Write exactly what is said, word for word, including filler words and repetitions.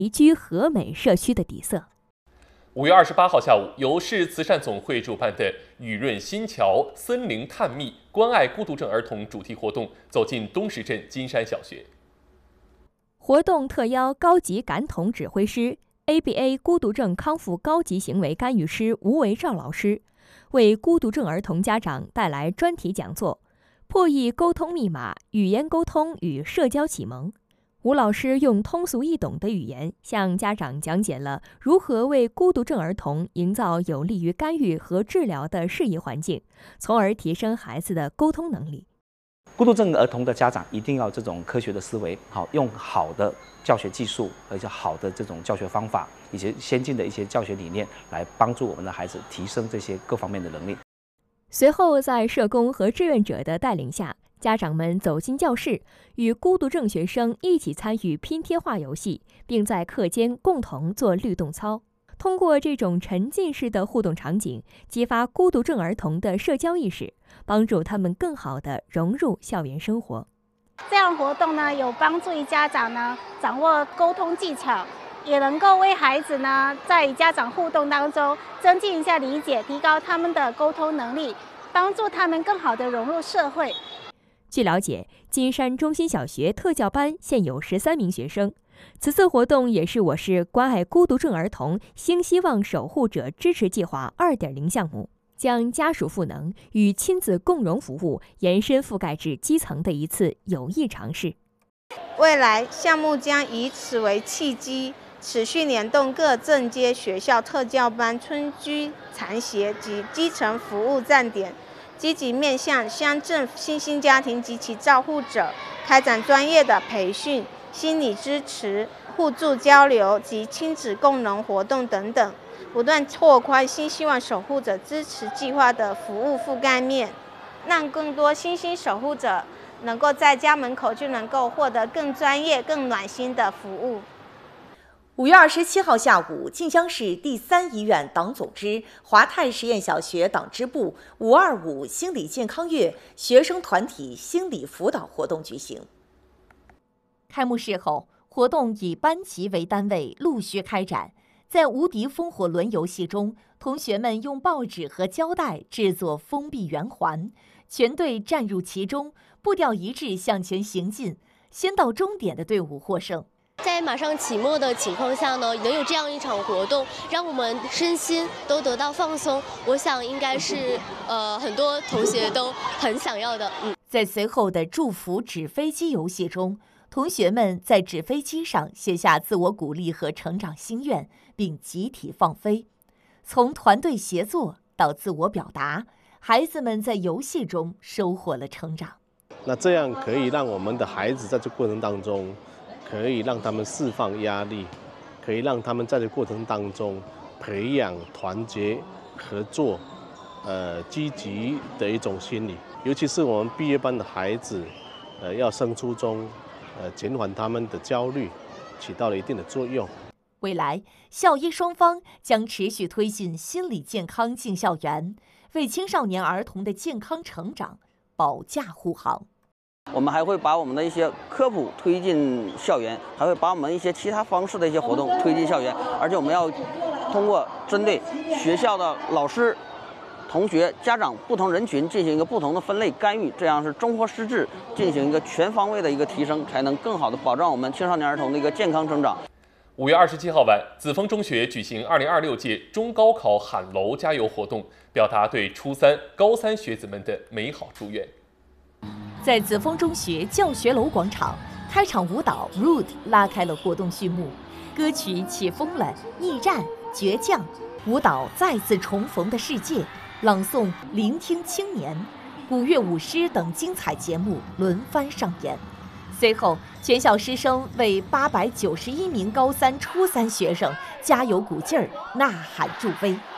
宜居和美社区的底色。 五月二十八号下午，由市慈善总会主办的“雨润新桥森林探秘关爱孤独症儿童”主题活动走进东石镇金山小学。 活动特邀高级感统指挥师、A B A 孤独症康复高级行为干预师吴维照老师，为孤独症儿童家长带来专题讲座，破译沟通密码、语言沟通与社交启蒙。吴老师用通俗易懂的语言向家长讲解了如何为孤独症儿童营造有利于干预和治疗的适宜环境，从而提升孩子的沟通能力。 孤独症儿童的家长一定要这种科学的思维，好用好的教学技术，而且好的这种教学方法，以及先进的一些教学理念，来帮助我们的孩子提升这些各方面的能力。 随后，在社工和志愿者的带领下，家长们走进教室，与孤独症学生一起参与拼贴画游戏，并在课间共同做律动操。通过这种沉浸式的互动场景，激发孤独症儿童的社交意识，帮助他们更好地融入校园生活。 这样活动呢，有帮助于家长呢掌握沟通技巧，也能够为孩子呢在与家长互动当中增进一下理解，提高他们的沟通能力，帮助他们更好地融入社会。 据了解，金山中心小学特教班现有十三名学生。此次活动也是我市关爱孤独症儿童新希望守护者支持计划 二点零 项目，将家属赋能与亲子共融服务延伸覆盖至基层的一次有益尝试。 未来项目将以此为契机，持续联动各正阶学校特教班、村居残协及基层服务站点，积极面向乡镇新兴家庭及其照护者，开展专业的培训、心理支持、互助交流及亲子共融活动等等，不断拓宽新希望守护者支持计划的服务覆盖面，让更多新兴守护者能够在家门口就能够获得更专业、更暖心的服务。 五月二十七号下午，晋江市第三医院党总支华泰实验小学党支部“五二五心理健康月”学生团体心理辅导活动举行。开幕式后，活动以班级为单位陆续开展。在无敌风火轮游戏中，同学们用报纸和胶带制作封闭圆环，全队站入其中，步调一致向前行进，先到终点的队伍获胜。 在马上期末的情况下呢，能有这样一场活动，让我们身心都得到放松，我想应该是呃很多同学都很想要的。嗯， 在随后的祝福纸飞机游戏中，同学们在纸飞机上写下自我鼓励和成长心愿，并集体放飞。从团队协作到自我表达，孩子们在游戏中收获了成长。 那这样可以让我们的孩子在这过程当中，可以让他们释放压力，可以让他们在这过程当中培养团结、合作、呃积极的一种心理。尤其是我们毕业班的孩子，呃要升初中，呃减缓他们的焦虑，起到了一定的作用。 未来，校医双方将持续推进心理健康进校园，为青少年儿童的健康成长保驾护航。 我们还会把我们的一些科普推进校园，还会把我们一些其他方式的一些活动推进校园，而且我们要通过针对学校的老师、同学、家长不同人群进行一个不同的分类干预，这样是综合施治，进行一个全方位的一个提升，才能更好的保障我们青少年儿童的一个健康成长。 五月二十七号晚，紫峰中学举行二零二六届中高考喊楼加油活动，表达对初三、高三学子们的美好祝愿。 在紫峰中学教学楼广场，开场舞蹈《Rude》拉开了活动序幕，歌曲《起风了》、逆战、倔强，舞蹈再次重逢的世界，朗诵《聆听青年》，古乐舞狮等精彩节目轮番上演。随后，全校师生为八百九十一名高三、初三学生加油鼓劲儿，呐喊助威。